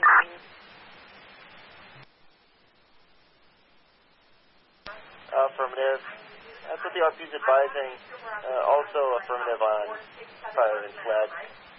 Affirmative. That's what the RP is advising. Also affirmative on firing flag.